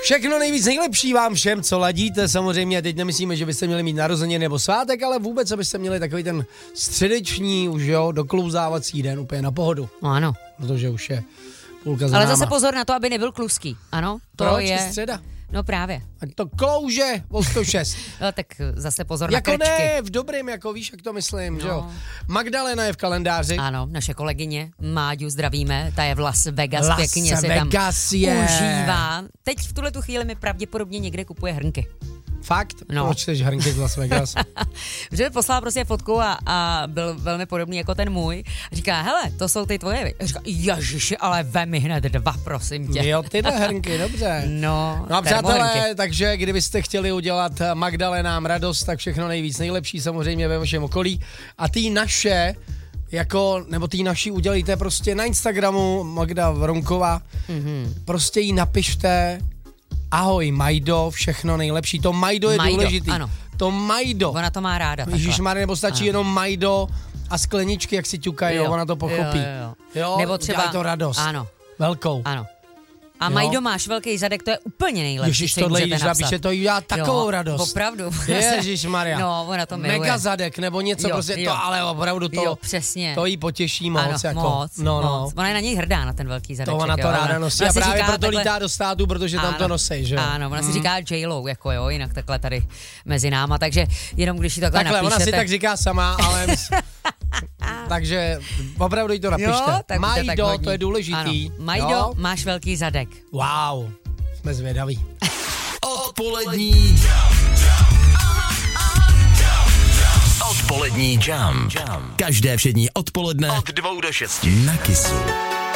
Všechno nejvíc nejlepší vám všem, co ladíte. Samozřejmě teď nemyslíme, že byste měli mít narozeniny nebo svátek, ale vůbec, abyste měli takový ten středeční, už jo, doklouzávací den úplně na pohodu. No ano. Protože už je půlka za Ale náma. zase pozor na to, aby nebyl kluský. Ano, to Proč je... středa? No právě. Ať to klouže o 106. No tak zase pozor jako na krčky. ne, v dobrým, jako víš, jak to myslím, že jo. Magdalena je v kalendáři. Ano, naše kolegyně Máďu zdravíme, ta je v Las Vegas, Las pěkně si tam Vegas je. užívá. Teď v tuhletu chvíli mi pravděpodobně někde kupuje hrnky. Fakt? No. Proč chceš hrnky z Las Vegas? Že poslala prostě fotku a byl velmi podobný jako ten můj. Říká, hele, to jsou ty tvoje. A říká, ježiši, ale vem mi hned 2, prosím tě. Jo, tyhle hrnky, dobře. No a přátelé, termohrnky. takže kdybyste chtěli udělat Magdalenám radost, tak všechno nejvíc nejlepší samozřejmě ve vašem okolí. A ty naše, nebo ty naši udělejte prostě na Instagramu Magda Vronková. Prostě jí napište, ahoj Majdo, všechno nejlepší. To Majdo je důležitý. Ano. To Majdo. Ona to má ráda. Ježišmarja, nebo stačí jenom Majdo a skleničky, jak si ťukají, ona to pochopí. Jo, nebo třeba udělaj to radost. Ano. Velkou. Ano. A Majdo, máš velký zadek, to je úplně nejlepší. Ježiš, tohle jíš napíše, to jí dá takovou radost. Opravdu. Ježišmarja. No, ona to miluje. Mega zadek, nebo něco prostě, to ale opravdu to. Jo, přesně. To jí potěší moc. Ano, jako. moc. No. Ona je na něj hrdá, na ten velký zadek. To ona to ráda nosí a právě proto lítá do státu, protože tam to nosí, že jo. Ano, ona si říká J-Lo, jako jo, jinak takhle tady mezi náma, takže jenom když jí takhle napíšete. Ona si tak říká sama, ale... Takže opravdu jí to napište. Jo, tak Majdo, to je důležitý. Ano. Majdo, máš velký zadek. Wow, jsme zvědaví. Odpolední jam. Každé všední odpoledne od 2 do 6 na Kissu.